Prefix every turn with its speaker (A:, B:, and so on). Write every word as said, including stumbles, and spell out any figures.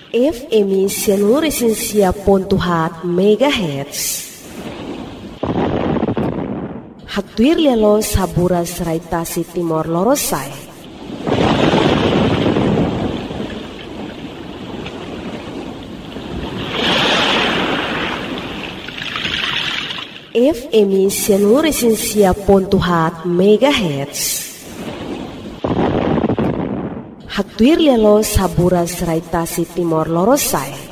A: F M Seluruh pontuhat megahertz. Haktuir lelo sabura seraitasi Timor Lorosai. F M Seluruh pontuhat megahertz. Haktuir lelo sabura seraitasi Timor Lorosai.